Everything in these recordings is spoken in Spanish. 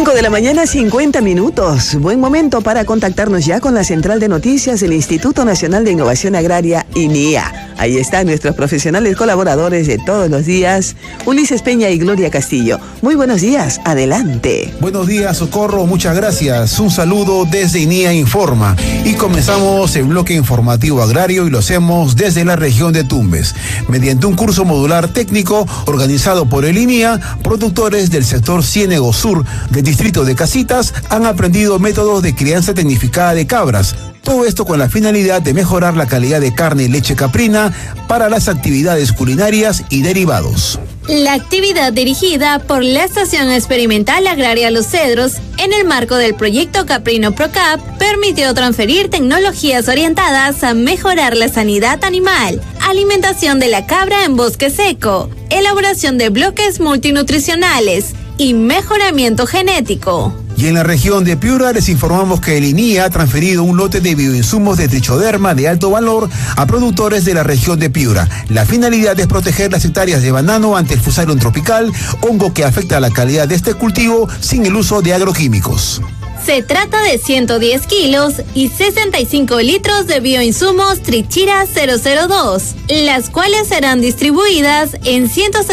5 de la mañana, 50 minutos. Buen momento para contactarnos ya con la central de noticias del Instituto Nacional de Innovación Agraria, INIA. Ahí están nuestros profesionales colaboradores de todos los días, Ulises Peña y Gloria Castillo. Muy buenos días, adelante. Buenos días, Socorro, muchas gracias. Un saludo desde INIA Informa. Y comenzamos el bloque informativo agrario y lo hacemos desde la región de Tumbes. Mediante un curso modular técnico organizado por el INIA, productores del sector Ciénego Sur del distrito de Casitas han aprendido métodos de crianza tecnificada de cabras. Todo esto con la finalidad de mejorar la calidad de carne y leche caprina para las actividades culinarias y derivados. La actividad dirigida por la Estación Experimental Agraria Los Cedros en el marco del proyecto Caprino ProCap permitió transferir tecnologías orientadas a mejorar la sanidad animal, alimentación de la cabra en bosque seco, elaboración de bloques multinutricionales y mejoramiento genético. Y en la región de Piura les informamos que el INIA ha transferido un lote de bioinsumos de trichoderma de alto valor a productores de la región de Piura. La finalidad es proteger las hectáreas de banano ante el Fusarium tropical, hongo que afecta la calidad de este cultivo sin el uso de agroquímicos. Se trata de 110 kilos y 65 litros de bioinsumos Trichira 002, las cuales serán distribuidas en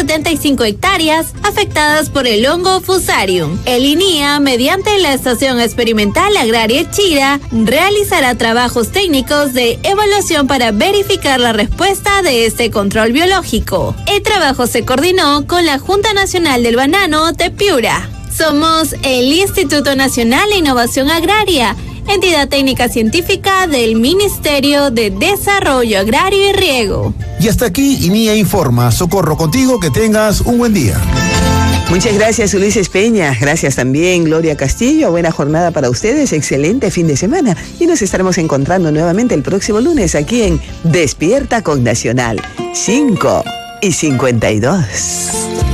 175 hectáreas afectadas por el hongo Fusarium. El INIA, mediante la Estación Experimental Agraria Chira, realizará trabajos técnicos de evaluación para verificar la respuesta de este control biológico. El trabajo se coordinó con la Junta Nacional del Banano de Piura. Somos el Instituto Nacional de Innovación Agraria, entidad técnica científica del Ministerio de Desarrollo Agrario y Riego. Y hasta aquí INIA Informa. Socorro, contigo, que tengas un buen día. Muchas gracias, Ulises Peña. Gracias también, Gloria Castillo. Buena jornada para ustedes. Excelente fin de semana. Y nos estaremos encontrando nuevamente el próximo lunes aquí en Despierta con Nacional. 5:52.